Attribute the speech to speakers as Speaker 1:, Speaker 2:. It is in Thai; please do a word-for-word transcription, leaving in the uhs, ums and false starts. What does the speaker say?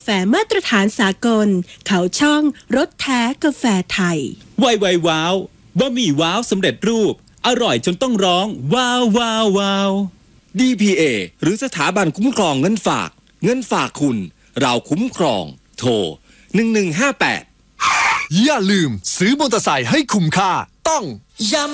Speaker 1: แฝมาตรฐานสากลเขาช่องรสแท้กาแฟไทย
Speaker 2: ไวไวว้าวบะหมี่ว้าวสำเร็จรูปอร่อยจนต้องร้องว้าวว้าวว้าว
Speaker 3: ดี พี เอ หรือสถาบันคุ้มครองเงินฝากเงินฝากคุณเราคุ้มครองโทรหนึ่งหนึ่งห้าแปด
Speaker 4: อย่าลืมซื้อมอเตอร์ไซค์ให้คุ้มค่าต้อง